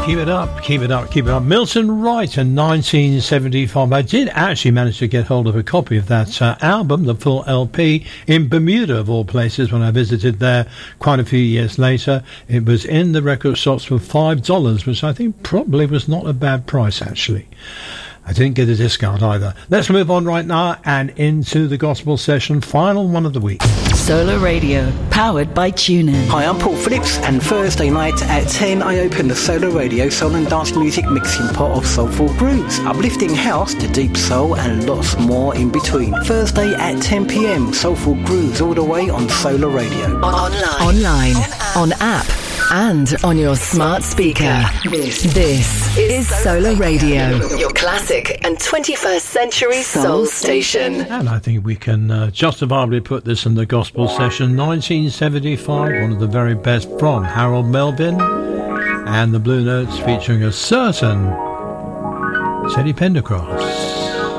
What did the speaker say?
Keep it up, keep it up, keep it up. Milton Wright in 1975. I did actually manage to get hold of a copy of that album, the full LP, in Bermuda, of all places, when I visited there quite a few years later. It was in the record shops for $5, which I think probably was not a bad price, actually. I didn't get a discount either. Let's move on right now and into the gospel session, final one of the week. Solar Radio, powered by TuneIn. Hi, I'm Paul Phillips, and Thursday night at 10 I open the Solar Radio soul and dance music mixing pot of soulful grooves, uplifting house to deep soul and lots more in between. Thursday at 10 p.m, soulful grooves all the way on Solar Radio. Online, on app, and on your smart speaker. This is Solar Radio, your classic and 21st century soul station. And I think we can justifiably put this in the gospel session. 1975, one of the very best from Harold Melvin and the Blue Notes, featuring a certain Teddy Pendergrass.